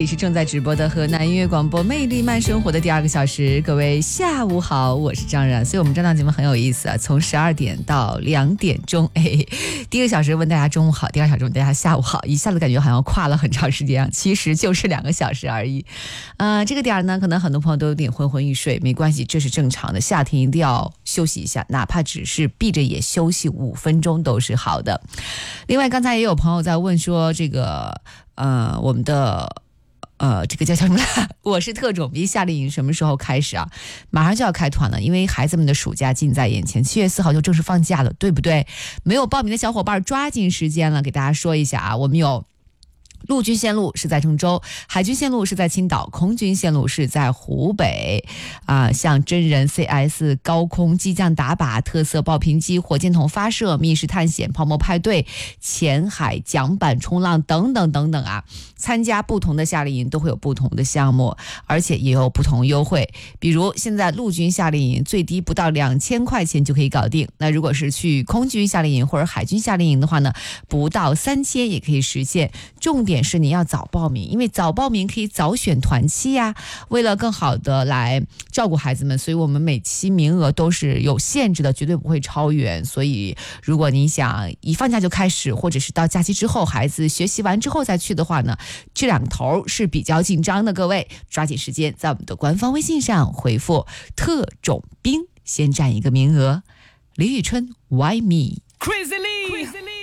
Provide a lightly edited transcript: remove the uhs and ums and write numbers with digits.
是正在直播的河南音乐广播魅力慢生活的第2个小时，各位下午好，我是张然。所以我们这档节目很有意思啊，从12点到2点钟，第1个小时问大家中午好，第2个小时问大家下午好，一下子感觉好像跨了很长时间，其实就是2个小时而已。这个点呢，可能很多朋友都有点昏昏欲睡，没关系，这是正常的，夏天一定要休息一下，哪怕只是闭着眼休息5分钟都是好的。另外刚才也有朋友在问说这个我们的这个叫什么来？我是特种兵夏令营什么时候开始啊？马上就要开团了，因为孩子们的暑假近在眼前，7月4号就正式放假了，对不对？没有报名的小伙伴抓紧时间了，给大家说一下啊，我们有陆军线路是在郑州，海军线路是在青岛，空军线路是在湖北像真人 CS 高空机降打靶、特色爆屏机、火箭筒发射、密室探险、泡沫派对、潜海桨板冲浪等等等等啊，参加不同的夏令营都会有不同的项目，而且也有不同优惠。比如现在陆军夏令营最低不到2000块钱就可以搞定，那如果是去空军夏令营或者海军夏令营的话呢，不到3000也可以实现。重点是你要早报名，因为早报名可以早选团期呀。为了更好的来照顾孩子们，所以我们每期名额都是有限制的，绝对不会超员。所以如果你想一放假就开始，或者是到假期之后孩子学习完之后再去的话呢，这2头是比较紧张的，各位抓紧时间在我们的官方微信上回复特种兵，先占一个名额。李宇春 Why Me Crazy Lee